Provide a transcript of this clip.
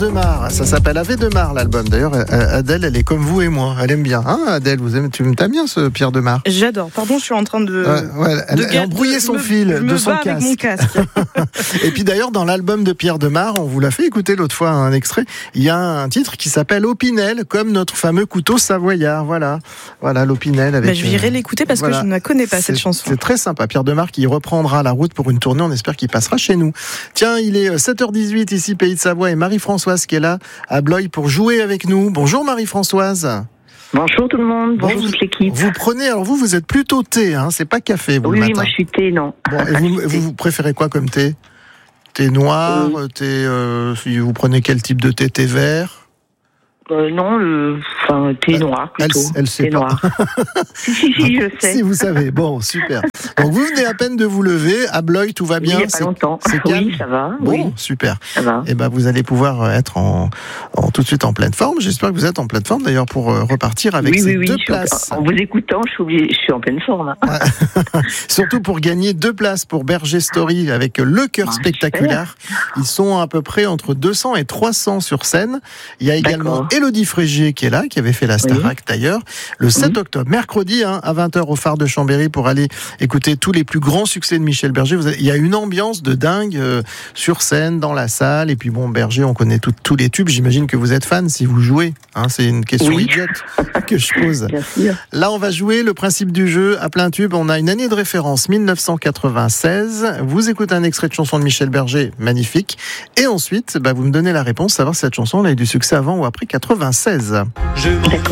de Mar. Ça s'appelle Ave de Mar, l'album. D'ailleurs, Adèle, elle est comme vous et moi. Elle aime bien. Hein, Adèle, tu t'aimes bien ce Pierre de Mar? J'adore. Pardon, je suis en train de... Elle a embrouillé son fil de son casque. Avec mon casque. Et puis d'ailleurs, dans l'album de Pierre de Mar, on vous l'a fait écouter l'autre fois, un extrait, il y a un titre qui s'appelle Opinel, comme notre fameux couteau savoyard. Voilà, l'Opinel. Avec, je vais l'écouter parce que je ne la connais pas, cette chanson. C'est très sympa. Pierre de Mar qui reprendra la route pour une tournée. On espère qu'il passera chez nous. Tiens, il est 7h18 ici, Pays de Savoie, et Marie-Françoise qui est là à Blois pour jouer avec nous. Bonjour Marie-Françoise. Bonjour tout le monde, bonjour toute l'équipe. Vous prenez, alors vous êtes plutôt thé, hein, c'est pas café vous, le matin. Oui, moi je suis thé, non. Bon, et vous préférez quoi comme thé? Thé noir, thé, vous prenez quel type de thé? Thé vert? Non, thé noir plutôt. Elle sait thé pas. Noir. si, je sais. Si vous savez, bon, super. Donc vous venez à peine de vous lever, à Blois, tout va bien? Il n'y a pas longtemps. C'est calme? Oui, ça va. Bon, oui. super. Ça va. Et vous allez pouvoir être tout de suite en pleine forme. J'espère que vous êtes en pleine forme d'ailleurs pour repartir avec ces deux places. En vous écoutant, je suis en pleine forme. Surtout pour gagner 2 places pour Berger Story avec Le Cœur Spectaculaire. Ils sont à peu près entre 200 et 300 sur scène. Il y a également Élodie Frégier qui est là, qui avait fait la Starac d'ailleurs, le 7 octobre, mercredi, à 20h au phare de Chambéry pour aller écouter tous les plus grands succès de Michel Berger. Il y a une ambiance de dingue sur scène, dans la salle. Et puis Berger, on connaît tous les tubes. J'imagine que vous êtes fan si vous jouez. Hein, c'est une question idiote que je pose. Bien sûr. Là, on va jouer le principe du jeu à plein tube. On a une année de référence, 1996. Vous écoutez un extrait de chanson de Michel Berger, magnifique. Et ensuite, vous me donnez la réponse, savoir si cette chanson a eu du succès avant ou après 96.